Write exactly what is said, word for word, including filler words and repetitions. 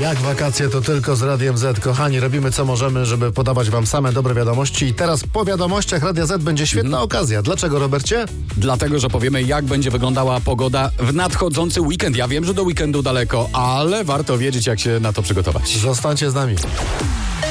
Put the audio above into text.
Jak wakacje to tylko z Radiem Z. Kochani, robimy co możemy, żeby podawać wam same dobre wiadomości. I teraz po wiadomościach Radia Z będzie świetna mhm. okazja. Dlaczego, Robercie? Dlatego, że powiemy, jak będzie wyglądała pogoda w nadchodzący weekend. Ja wiem, że do weekendu daleko, ale warto wiedzieć, jak się na to przygotować. Zostańcie z nami.